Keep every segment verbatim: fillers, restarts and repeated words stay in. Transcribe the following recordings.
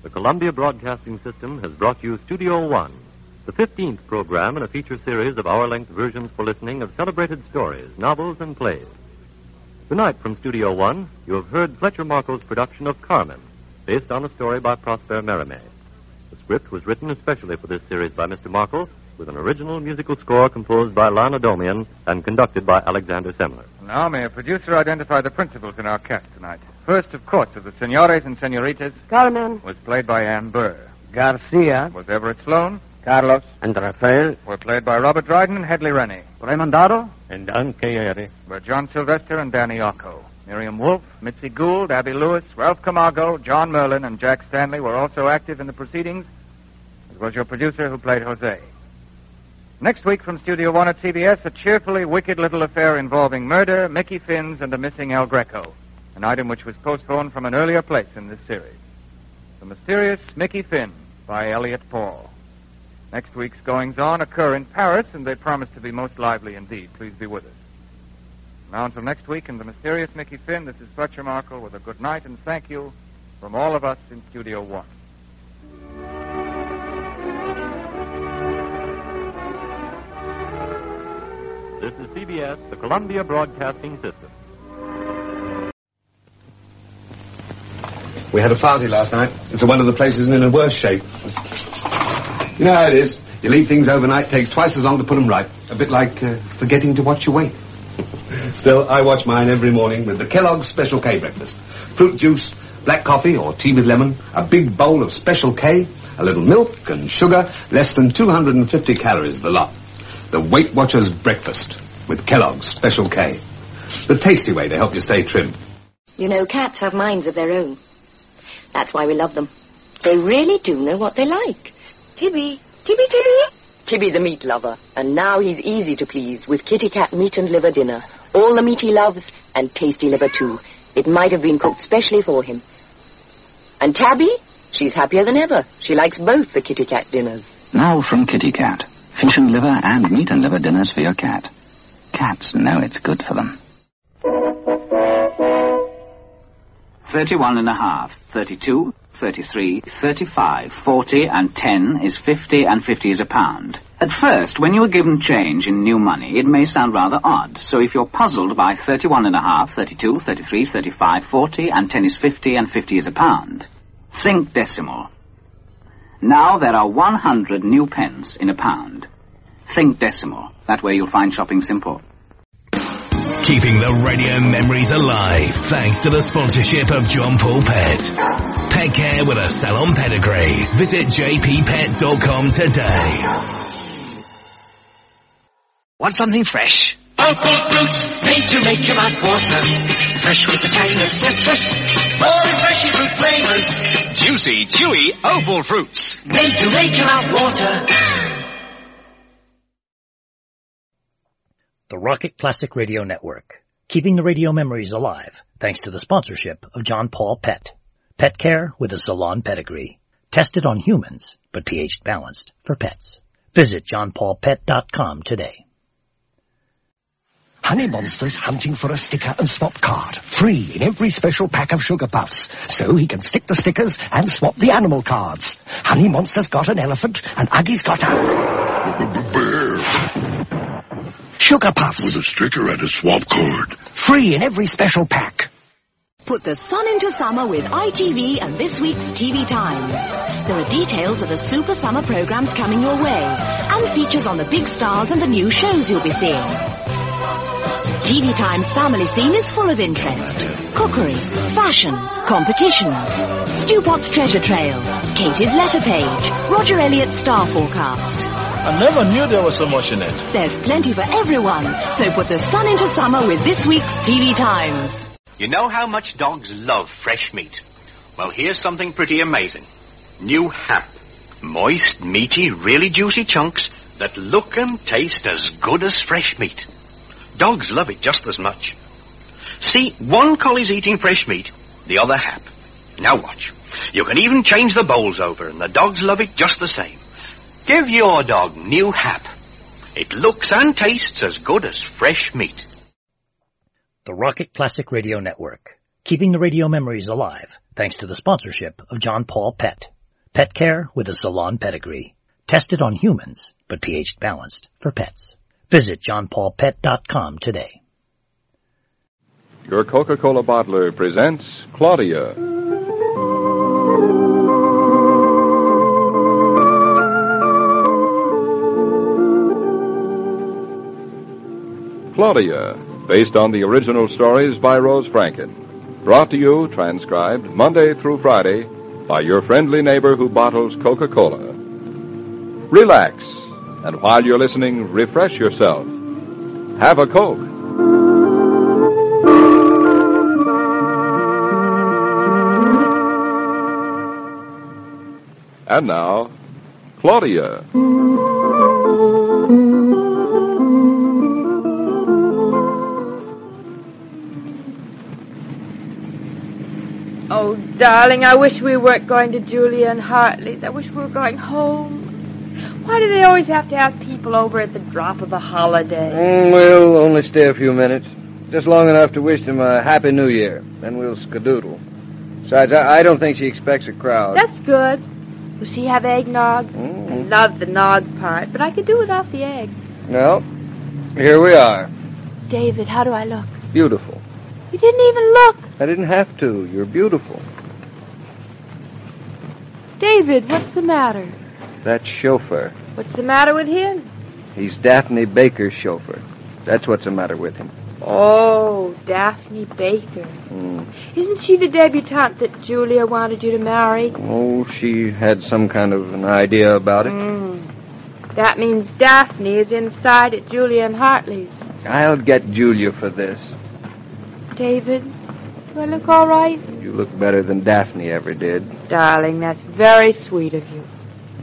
The Columbia Broadcasting System has brought you Studio One, the fifteenth program in a feature series of hour-length versions for listening of celebrated stories, novels, and plays. Tonight from Studio One, you have heard Fletcher Markle's production of Carmen, based on a story by Prosper Mérimée. The script was written especially for this series by Mister Markle, with an original musical score composed by Lana Domian and conducted by Alexander Semler. Now may a producer identify the principals in our cast tonight. First, of course, of the senores and senoritas. Carmen. Was played by Ann Burr. Garcia. Was Everett Sloan. Carlos. And Rafael. Were played by Robert Dryden and Hedley Rennie. Raymondaro. And Don Caeri. Were John Sylvester and Danny Occo. Miriam Wolfe, Mitzi Gould, Abby Lewis, Ralph Camargo, John Merlin, and Jack Stanley were also active in the proceedings, as was your producer who played Jose. Next week from Studio One at C B S, a cheerfully wicked little affair involving murder, Mickey Finns, and a missing El Greco, an item which was postponed from an earlier place in this series. The Mysterious Mickey Finn by Elliot Paul. Next week's goings-on occur in Paris, and they promise to be most lively indeed. Please be with us. Now until next week in The Mysterious Mickey Finn, this is Fletcher Markle with a good night and thank you from all of us in Studio One. This is C B S, the Columbia Broadcasting System. We had a party last night, and so one of the places is in a worse shape. You know how it is. You leave things overnight, takes twice as long to put them right. A bit like uh, forgetting to watch your weight. Still, I watch mine every morning with the Kellogg's Special K breakfast. Fruit juice, black coffee or tea with lemon, a big bowl of Special K, a little milk and sugar, less than two hundred fifty calories the lot. The Weight Watchers breakfast with Kellogg's Special K. The tasty way to help you stay trim. You know, cats have minds of their own. That's why we love them. They really do know what they like. Tibby, Tibby, Tibby. Tibby the meat lover, and now he's easy to please with Kitty Cat meat and liver dinner. All the meat he loves, and tasty liver too. It might have been cooked specially for him. And Tabby, she's happier than ever. She likes both the Kitty Cat dinners. Now from Kitty Cat, fish and liver and meat and liver dinners for your cat. Cats know it's good for them. Thirty-one and a half, thirty-two, thirty-three, thirty-five, forty, and ten is fifty, and fifty is a pound. At first, when you are given change in new money, it may sound rather odd. So if you're puzzled by thirty-one and a half, thirty-two, thirty-three, thirty-five, forty, and ten is fifty, and fifty is a pound, think decimal. Now there are one hundred new pence in a pound. Think decimal. That way you'll find shopping simple. Keeping the radio memories alive thanks to the sponsorship of John Paul Pet. Pet care with a salon pedigree. Visit j p pet dot com today. Want something fresh? Opal fruits, made to make your mouth water. Fresh with the tang of citrus, or refreshing fruit flavors. Juicy, chewy Opal fruits, made to make your mouth water. The Rocket Classic Radio Network, keeping the radio memories alive thanks to the sponsorship of John Paul Pet. Pet care with a salon pedigree. Tested on humans, but pH balanced for pets. Visit john paul pet dot com today. Honey Monster's hunting for a sticker and swap card. Free in every special pack of Sugar Puffs. So he can stick the stickers and swap the animal cards. Honey Monster's got an elephant and Uggy's got a... bear. Sugar Puffs. With a sticker and a swap card. Free in every special pack. Put the sun into summer with I T V and this week's T V Times. There are details of the super summer programs coming your way, and features on the big stars and the new shows you'll be seeing. T V Times family scene is full of interest. Cookery, fashion, competitions, Stu Potts treasure trail, Katie's letter page, Roger Elliott's star forecast. I never knew there was so much in it. There's plenty for everyone, so put the sun into summer with this week's T V Times. You know how much dogs love fresh meat? Well, here's something pretty amazing. New Hap. Moist, meaty, really juicy chunks that look and taste as good as fresh meat. Dogs love it just as much. See, one collie's eating fresh meat, the other Hap. Now watch. You can even change the bowls over, and the dogs love it just the same. Give your dog New Hap. It looks and tastes as good as fresh meat. The Rocket Classic Radio Network, keeping the radio memories alive thanks to the sponsorship of John Paul Pet. Pet care with a Salon pedigree. Tested on humans, but pH balanced for pets. Visit john paul pet dot com today. Your Coca-Cola bottler presents Claudia. Claudia, based on the original stories by Rose Franken. Brought to you, transcribed, Monday through Friday, by your friendly neighbor who bottles Coca-Cola. Relax, and while you're listening, refresh yourself. Have a Coke. And now, Claudia. Oh, darling, I wish we weren't going to Julia and Hartley's. I wish we were going home. Why do they always have to have people over at the drop of a holiday? Mm, we'll only stay a few minutes. Just long enough to wish them a Happy New Year. Then we'll skedoodle. Besides, I, I don't think she expects a crowd. That's good. Will she have eggnog? Mm. I love the nog part, but I could do without the egg. Well, here we are. David, how do I look? Beautiful. You didn't even look. I didn't have to. You're beautiful. David, what's the matter? That chauffeur. What's the matter with him? He's Daphne Baker's chauffeur. That's what's the matter with him. Oh, Daphne Baker. Mm. Isn't she the debutante that Julia wanted you to marry? Oh, she had some kind of an idea about it. Mm. That means Daphne is inside at Julia and Hartley's. I'll get Julia for this. David, do I look all right? You look better than Daphne ever did. Darling, that's very sweet of you.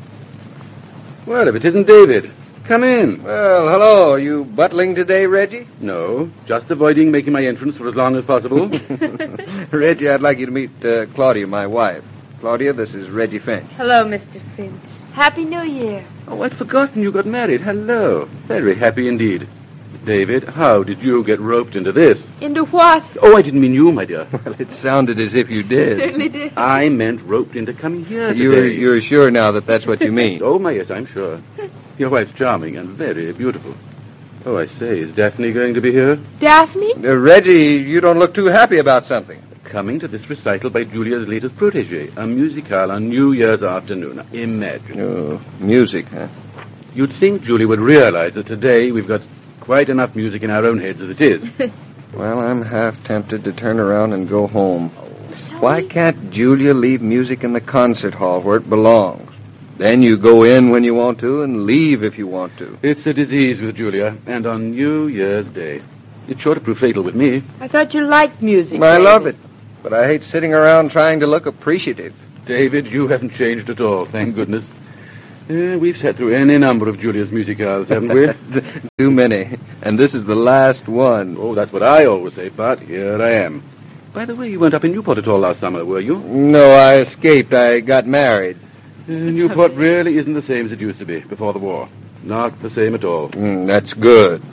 Well, if it isn't David, come in. Well, hello. Are you butling today, Reggie? No, just avoiding making my entrance for as long as possible. Reggie, I'd like you to meet uh, Claudia, my wife. Claudia, this is Reggie Finch. Hello, Mister Finch. Happy New Year. Oh, I'd forgotten you got married. Hello. Very happy indeed. David, how did you get roped into this? Into what? Oh, I didn't mean you, my dear. Well, it sounded as if you did. Certainly did. I meant roped into coming here today. You're, you're sure now that that's what you mean? Oh, my, yes, I'm sure. Your wife's charming and very beautiful. Oh, I say, is Daphne going to be here? Daphne? Uh, Reggie, you don't look too happy about something. Coming to this recital by Julia's latest protege, a musicale on New Year's afternoon. Now, imagine. Oh, music, huh? You'd think Julia would realize that today we've got quite enough music in our own heads as it is. Well, I'm half tempted to turn around and go home. Why can't Julia leave music in the concert hall where it belongs? Then you go in when you want to and leave if you want to. It's a disease with Julia, and on New Year's Day. It's sure to prove fatal with me. I thought you liked music. I David. love it, but I hate sitting around trying to look appreciative. David, you haven't changed at all, thank goodness. Uh, we've sat through any number of Julia's musicals, haven't we? Too many. And this is the last one. Oh, that's what I always say, but here I am. By the way, you weren't up in Newport at all last summer, were you? No, I escaped. I got married. Uh, Newport really isn't the same as it used to be before the war. Not the same at all. Mm, that's good.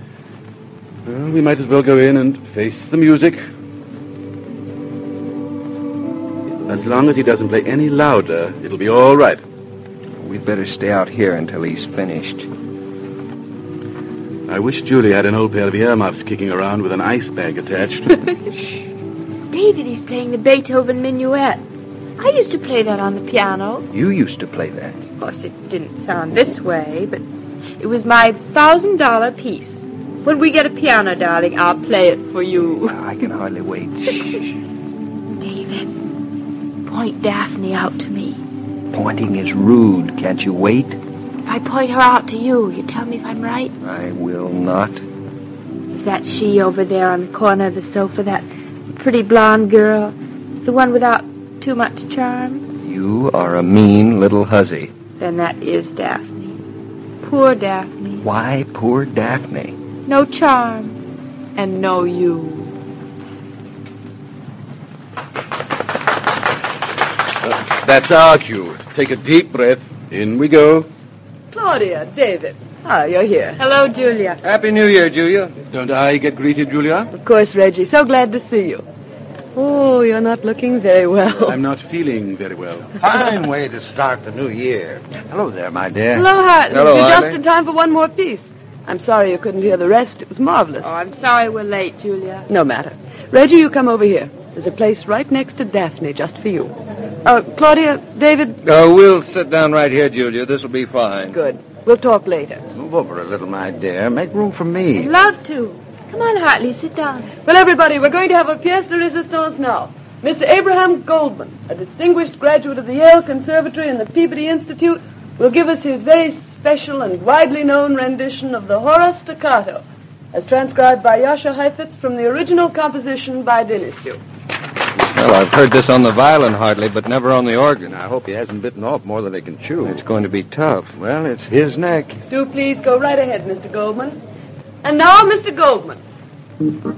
Well, we might as well go in and face the music. As long as he doesn't play any louder, it'll be all right. We'd better stay out here until he's finished. I wish Julie had an old pair of earmuffs kicking around with an ice bag attached. David, he's playing the Beethoven Minuet. I used to play that on the piano. You used to play that? Of course, it didn't sound this way, but it was my thousand dollar piece. When we get a piano, darling, I'll play it for you. I can hardly wait. David, point Daphne out to me. Pointing is rude. Can't you wait? If I point her out to you, you tell me if I'm right? I will not. Is that she over there on the corner of the sofa, that pretty blonde girl? The one without too much charm? You are a mean little hussy. Then that is Daphne. Poor Daphne. Why poor Daphne? No charm. And no you. That's our cue. Take a deep breath. In we go. Claudia, David. Ah, you're here. Hello, Julia. Happy New Year, Julia. Don't I get greeted, Julia? Of course, Reggie. So glad to see you. Oh, you're not looking very well. I'm not feeling very well. Fine way to start the new year. Hello there, my dear. Hello, Hartley. Hello, You're Hartley. just in time for one more piece. I'm sorry you couldn't hear the rest. It was marvelous. Oh, I'm sorry we're late, Julia. No matter. Reggie, you come over here. There's a place right next to Daphne just for you. Uh, Claudia, David. Uh, we'll sit down right here, Julia. This'll be fine. Good. We'll talk later. Move over a little, my dear. Make room for me. I'd love to. Come on, Hartley, sit down. Well, everybody, we're going to have a pièce de résistance now. Mister Abraham Goldman, a distinguished graduate of the Yale Conservatory and the Peabody Institute, will give us his very special and widely known rendition of the Hora Staccato, as transcribed by Yasha Heifetz from the original composition by Denisio. Well, I've heard this on the violin hardly, but never on the organ. I hope he hasn't bitten off more than he can chew. It's going to be tough. Well, it's his neck. Do please go right ahead, Mister Goldman. And now, Mister Goldman.